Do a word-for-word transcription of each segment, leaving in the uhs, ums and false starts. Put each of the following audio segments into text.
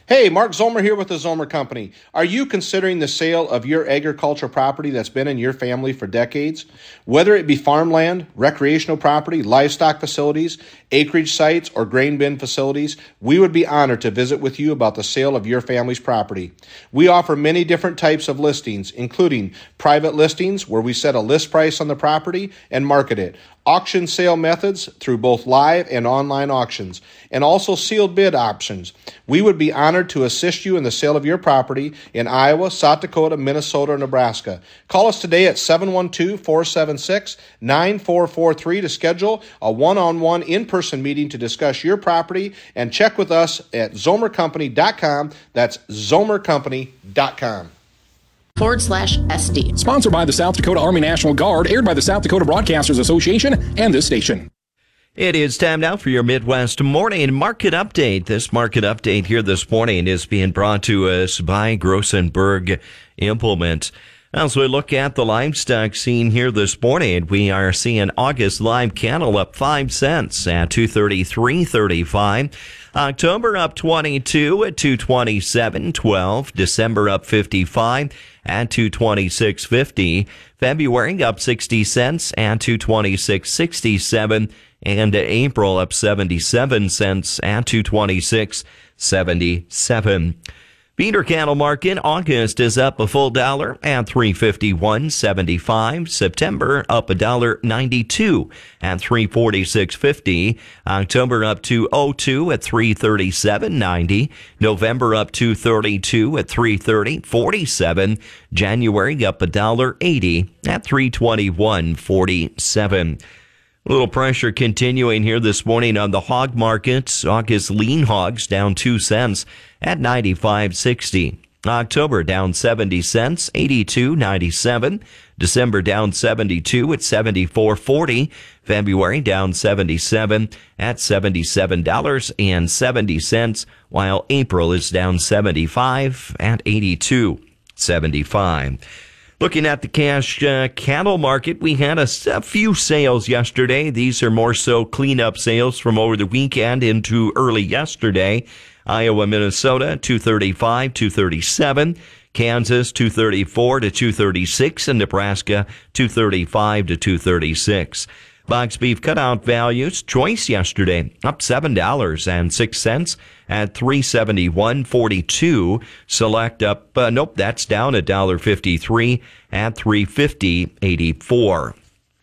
Hey, Mark Zomer here with the Zomer Company. Are you considering the sale of your agricultural property that's been in your family for decades? Whether it be farmland, recreational property, livestock facilities, acreage sites, or grain bin facilities, we would be honored to visit with you about the sale of your family's property. We offer many different types of listings, including private listings where we set a list price on the property and market it, auction sale methods through both live and online auctions, and also sealed bid options. We would be honored to assist you in the sale of your property in Iowa, South Dakota, Minnesota, or Nebraska. Call us today at seven one two, four seven six, nine four four three to schedule a one-on-one in-person meeting to discuss your property, and check with us at zomer company dot com. That's zomer company dot com. forward slash SD. Sponsored by the South Dakota Army National Guard, aired by the South Dakota Broadcasters Association and this station. It is time now for your Midwest Morning Market Update. This market update here this morning is being brought to us by Grossenberg Implement. As we look at the livestock scene here this morning, we are seeing August live cattle up five cents at two thirty-three thirty-five. October up twenty-two at two twenty-seven twelve. December up fifty-five at two twenty-six fifty. February up sixty cents at two twenty-six sixty-seven. And April up seventy-seven cents at two twenty-six seventy-seven. Feeder cattle market, August is up a full dollar at three fifty-one seventy-five. September up a dollar ninety-two at three forty-six fifty. October up two oh two at three thirty-seven ninety. November up two thirty-two at three thirty forty-seven. January up a dollar eighty at three twenty-one forty-seven. A little pressure continuing here this morning on the hog markets. August lean hogs down two cents at ninety-five sixty. October down seventy cents, eighty-two ninety-seven. December down seventy-two at seventy-four forty. February down seventy-seven at seventy-seven dollars and seventy cents, while April is down seventy-five at eighty-two seventy-five. Looking at the cash uh, cattle market, we had a, a few sales yesterday. These are more so cleanup sales from over the weekend into early yesterday. Iowa, Minnesota, two thirty-five, two thirty-seven. Kansas, two thirty-four to two thirty-six. And Nebraska, two thirty-five to two thirty-six. Box beef cutout values, choice yesterday, up seven dollars and six cents at three seventy-one forty-two. Select up, uh, nope, that's down a dollar fifty-three at three fifty eighty-four.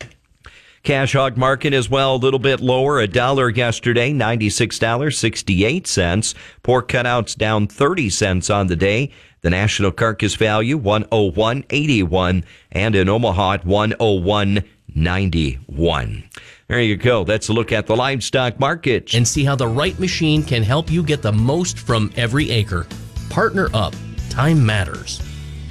Cash hog market as well, a little bit lower, a dollar yesterday, ninety-six dollars and sixty-eight cents. Pork cutouts down thirty cents on the day. The national carcass value, one oh one eighty-one, and in Omaha at one oh one ninety-one. There you go. That's a look at the livestock market. And see how the right machine can help you get the most from every acre. Partner up. Time matters.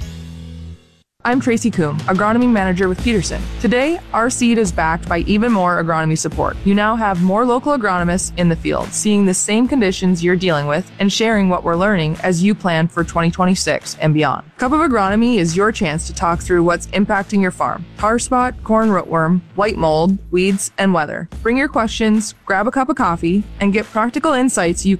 I'm Tracy Coombe, Agronomy Manager with Peterson. Today, our seed is backed by even more agronomy support. You now have more local agronomists in the field, seeing the same conditions you're dealing with and sharing what we're learning as you plan for twenty twenty-six and beyond. Cup of Agronomy is your chance to talk through what's impacting your farm: tar spot, corn rootworm, white mold, weeds, and weather. Bring your questions, grab a cup of coffee, and get practical insights you can